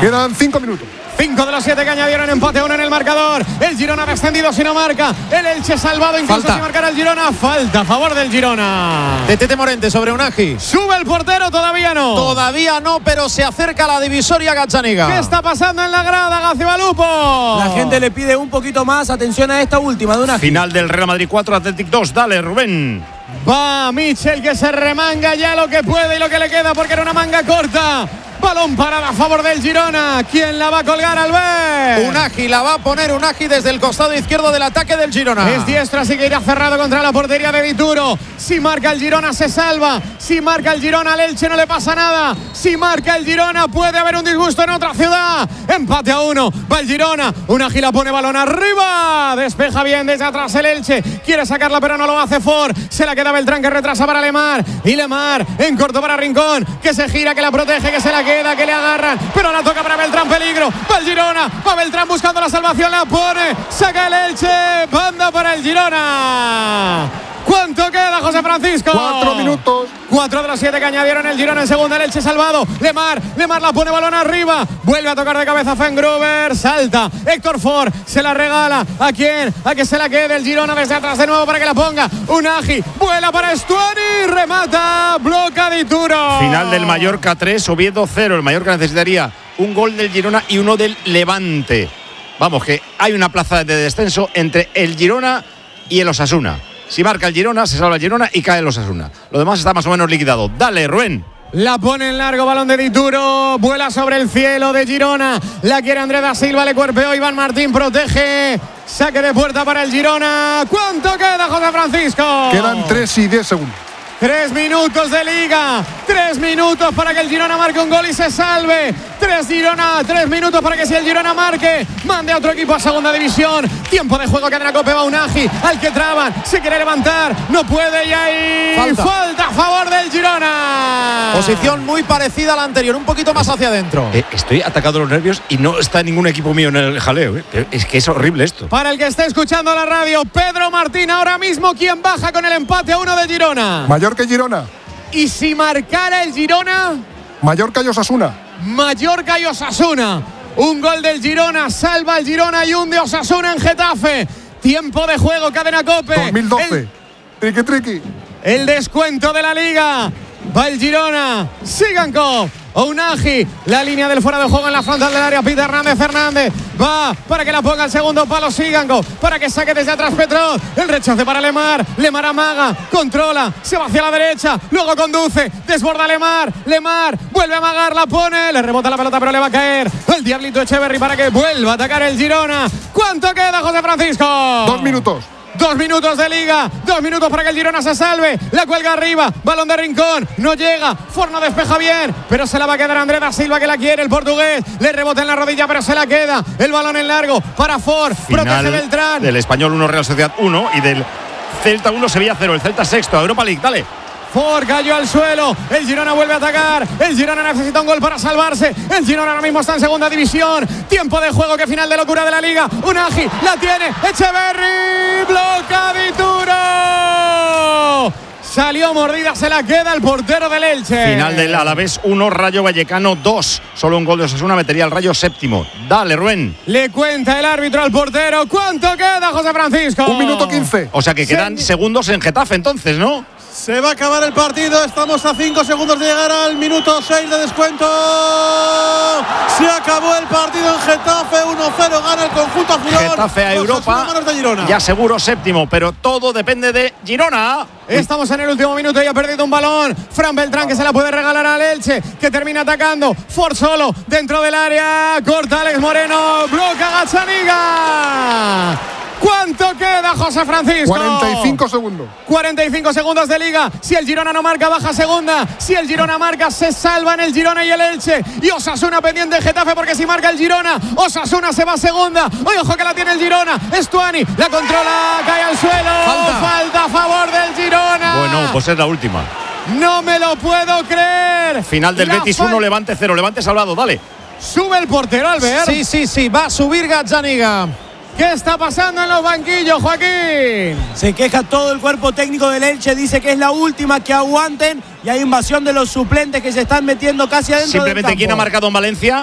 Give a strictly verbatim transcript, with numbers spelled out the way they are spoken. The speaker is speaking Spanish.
Quedan cinco minutos. Cinco de los siete que añadieron, empate a uno en el marcador. El Girona ha descendido si no marca. El Elche salvado incluso Falta. si marcara el Girona. Falta a favor del Girona. De Tete Morente sobre Unagi. Sube el portero, todavía no. Todavía no, pero se acerca a la divisoria Gazzaniga. ¿Qué está pasando en la grada, Gacibalupo? La gente le pide un poquito más. Atención a esta última de Unagi. Final del Real Madrid cuatro, Athletic dos. Dale, Rubén. Va Michel, que se remanga ya lo que puede y lo que le queda porque era una manga corta. Balón parado a favor del Girona. ¿Quién la va a colgar, Albert? Unagi la va a poner Unagi desde el costado izquierdo del ataque del Girona. Es diestro, así que irá cerrado contra la portería de Dituro. Si marca el Girona se salva. Si marca el Girona al Elche no le pasa nada. Si marca el Girona puede haber un disgusto en otra ciudad. Empate a uno. Va el Girona. Unagi la pone balón arriba. Despeja bien desde atrás el Elche. Quiere sacarla pero no lo hace Ford. Se la queda Beltrán que retrasa para Lemar. Y Lemar en corto para Rincón. Que se gira, que la protege, que se la queda, que le agarran. Pero la toca para Beltrán, peligro. Va el Girona. Va Beltrán buscando la salvación. La pone. Saca el Elche. Banda para el Girona. ¿Cuánto queda, José Francisco? Cuatro minutos. Cuatro de los siete que añadieron el Girona en segunda. El Elche salvado. Lemar. Lemar la pone balón arriba. Vuelve a tocar de cabeza Fengruber. Salta. Héctor Ford. Se la regala. ¿A quién? A que se la quede el Girona desde atrás de nuevo para que la ponga. Unagi. Vuela para Estuani. Remata. Bloca Dituro. Final del Mallorca tres, Oviedo cero. El Mallorca necesitaría un gol del Girona y uno del Levante. Vamos, que hay una plaza de descenso entre el Girona y el Osasuna. Si marca el Girona, se salva el Girona y cae el Osasuna. Lo demás está más o menos liquidado. Dale, Rubén. La pone en largo, balón de Dituro. Vuela sobre el cielo de Girona. La quiere Andrés da Silva, le cuerpeó. Iván Martín protege. Saque de puerta para el Girona. ¿Cuánto queda, José Francisco? Quedan tres y diez segundos. Tres minutos de liga. Tres minutos para que el Girona marque un gol y se salve. Tres Girona, tres minutos para que si el Girona marque, mande a otro equipo a segunda división. Tiempo de juego, cadena Cope, va Unagi, al que traban, se quiere levantar, no puede y hay Falta. falta a favor del Girona. Posición muy parecida a la anterior, un poquito más hacia adentro. Eh, estoy atacado los nervios y no está ningún equipo mío en el jaleo. Eh. Pero es que es horrible esto. Para el que esté escuchando la radio, Pedro Martín, ahora mismo, ¿quién baja con el empate a uno de Girona? Mallorca y Girona. Y si marcara el Girona, Mallorca y Osasuna. Mallorca y Osasuna. Un gol del Girona, salva al Girona y un de Osasuna en Getafe. Tiempo de juego, cadena Cope. dos mil doce. El, triqui, triqui. el descuento de la Liga. Va el Girona. Sigankov. Unagi, la línea del fuera de juego en la frontal del área. Pita Hernández Fernández va para que la ponga el segundo palo Sigankov, para que saque desde atrás Petrov. El rechace para Lemar. Lemar amaga, controla, se va hacia la derecha, luego conduce, desborda Lemar. Lemar vuelve a amagar, la pone, le rebota la pelota pero le va a caer el Diablito Echeverri para que vuelva a atacar el Girona. ¿Cuánto queda, José Francisco? Dos minutos. Dos minutos de liga, dos minutos para que el Girona se salve. La cuelga arriba, balón de Rincón, no llega, Forno despeja bien, pero se la va a quedar Andrés da Silva, que la quiere, el portugués, le rebota en la rodilla pero se la queda. El balón en largo para Ford, Final protege Beltrán. del Español uno, Real Sociedad uno y del Celta uno, Sevilla cero. El Celta sexto, Europa League, dale. Ford cayó al suelo, el Girona vuelve a atacar, el Girona necesita un gol para salvarse, el Girona ahora mismo está en segunda división, tiempo de juego, que final de locura de la liga. Unagi la tiene, Echeverri, bloca Dituro, salió mordida, se la queda el portero del Elche. Final del Alavés uno, Rayo Vallecano dos. Solo un gol de Osasuna metería al Rayo séptimo. Dale, Rubén. Le cuenta el árbitro al portero. ¿Cuánto queda, José Francisco? Un minuto quince. O sea que quedan Se... segundos en Getafe entonces, ¿no? Se va a acabar el partido, estamos a cinco segundos de llegar al minuto seis de descuento. Se acabó el partido en Getafe, uno cero, gana el conjunto azulón. Getafe a Europa, ya seguro séptimo, pero todo depende de Girona. Estamos en el último minuto y ha perdido un balón. Fran Beltrán, que se la puede regalar al Elche, que termina atacando. Ford solo dentro del área, corta Alex Moreno, bloca Gazzaniga. ¿Cuánto queda, José Francisco? cuarenta y cinco segundos. cuarenta y cinco segundos de liga. Si el Girona no marca, baja segunda. Si el Girona marca, se salvan el Girona y el Elche. Y Osasuna pendiente de Getafe, porque si marca el Girona, Osasuna se va a segunda. Oye, ojo que la tiene el Girona. Estuani la controla, cae al suelo. Falta. Falta a favor del Girona. Bueno, pues es la última. No me lo puedo creer. Final del La Betis fal- uno, Levante cero. Levante salvado, dale. Sube el portero, Albert. Sí, sí, sí, va a subir Gazzaniga. ¿Qué está pasando en los banquillos, Joaquín? Se queja todo el cuerpo técnico del Elche, dice que es la última, que aguanten, y hay invasión de los suplentes que se están metiendo casi adentro del Simplemente, campo. ¿quién ha marcado en Valencia?